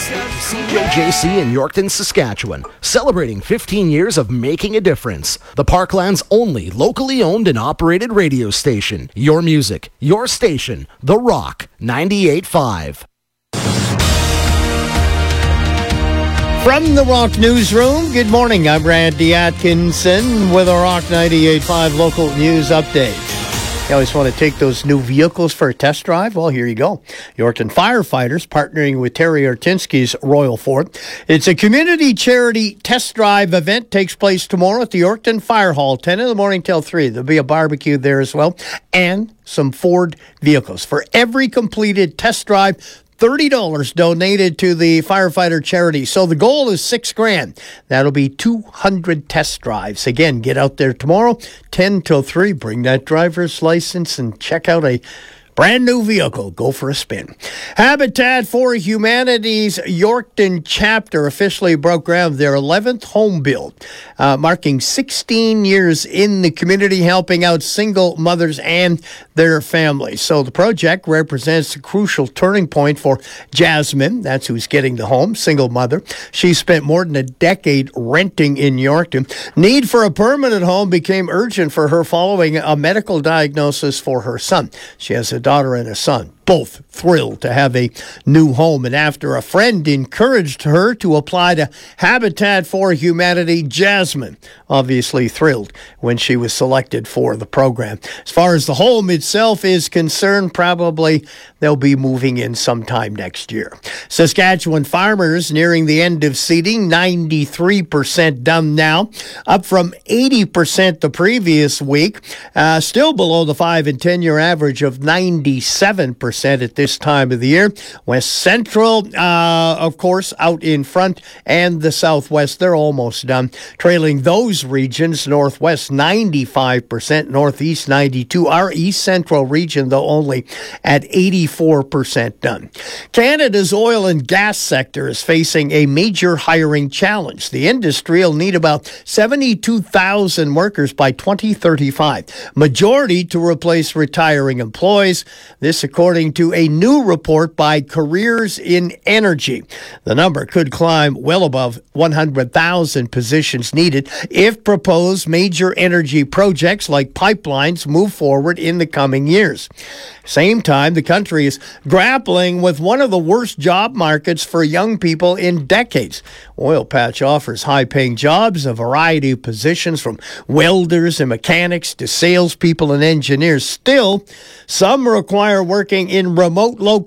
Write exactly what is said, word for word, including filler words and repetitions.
C J J C in Yorkton, Saskatchewan, celebrating fifteen years of making a difference. The Parkland's only locally owned and operated radio station. Your music, your station, The Rock ninety-eight point five. From the Rock Newsroom, good morning. I'm Randy Atkinson with a Rock ninety-eight point five local news update. You always want to take those new vehicles for a test drive? Well, here you go. Yorkton firefighters partnering with Terry Artinsky's Royal Ford. It's a community charity test drive event. Takes place tomorrow at the Yorkton Fire Hall, ten in the morning till three. There'll be a barbecue there as well, and some Ford vehicles. For every completed test drive, thirty dollars donated to the firefighter charity. So the goal is six grand. That'll be two hundred test drives. Again, get out there tomorrow, ten till three. Bring that driver's license and check out a brand new vehicle. Go for a spin. Habitat for Humanity's Yorkton chapter officially broke ground their eleventh home build, uh, marking sixteen years in the community, helping out single mothers and their families. So the project represents a crucial turning point for Jasmine. That's who's getting the home, single mother. She spent more than a decade renting in Yorkton. Need for a permanent home became urgent for her following a medical diagnosis for her son. She has a daughter and a son, both thrilled to have a new home. And after a friend encouraged her to apply to Habitat for Humanity, Jasmine obviously thrilled when she was selected for the program. As far as the home itself is concerned, probably they'll be moving in sometime next year. Saskatchewan farmers nearing the end of seeding, ninety-three percent done now, up from eighty percent the previous week, uh, still below the five and ten year average of ninety-seven percent at this time of the year. West Central, uh, of course, out in front, and the Southwest, they're almost done. Trailing those regions, Northwest ninety-five percent, Northeast ninety-two. Our East Central region, though, only at eighty-four percent done. Canada's oil and gas sector is facing a major hiring challenge. The industry will need about seventy-two thousand workers by twenty thirty-five, majority to replace retiring employees. This according to a new report by Careers in Energy. The number could climb well above one hundred thousand positions needed if proposed major energy projects like pipelines move forward in the coming years. Same time, the country is grappling with one of the worst job markets for young people in decades. Oil Patch offers high-paying jobs, a variety of positions from welders and mechanics to salespeople and engineers. Still, some require working in remote locations